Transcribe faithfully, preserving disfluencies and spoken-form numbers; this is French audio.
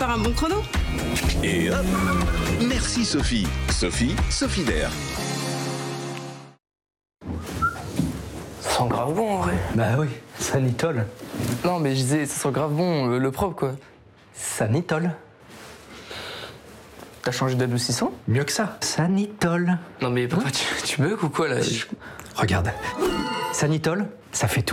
encore un bon chrono. Et hop, merci Sophie. Sophie, Sophie d'air. Ça sent grave bon en vrai. Bah oui, Sanitol. Non mais je disais, ça sent grave bon, le, le propre quoi. Sanitol. T'as changé d'adoucissant? Mieux que ça. Sanitol. Non mais papa, tu, tu bugs ou quoi là? Regarde. Sanitol, ça fait tout.